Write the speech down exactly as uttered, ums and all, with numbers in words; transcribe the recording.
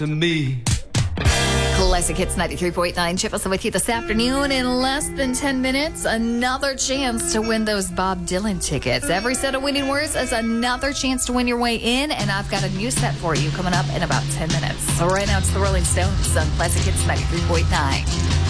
to me. Classic Hits ninety-three point nine. Chip us with you this afternoon. In less than ten minutes, another chance to win those Bob Dylan tickets. Every set of winning words is another chance to win your way in, and I've got a new set for you coming up in about ten minutes. So right now it's the Rolling Stones on Classic Hits ninety-three point nine.